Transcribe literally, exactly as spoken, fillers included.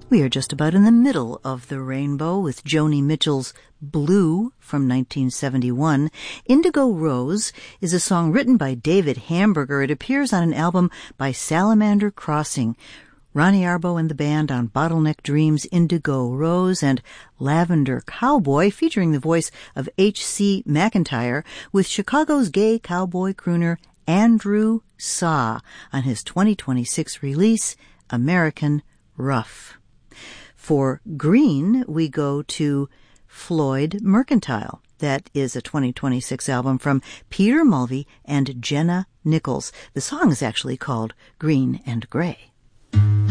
We are just about in the middle of the rainbow with Joni Mitchell's Blue from nineteen seventy-one. Indigo Rose is a song written by David Hamburger. It appears on an album by Salamander Crossing. Ronnie Arbo and the band on Bottleneck Dreams' Indigo Rose, and Lavender Cowboy featuring the voice of H C McIntyre with Chicago's gay cowboy crooner Andrew Saw on his twenty twenty-six release, American Rough. For Green, we go to Floyd Mercantile. That is a twenty twenty-six album from Peter Mulvey and Jenna Nichols. The song is actually called Green and Gray.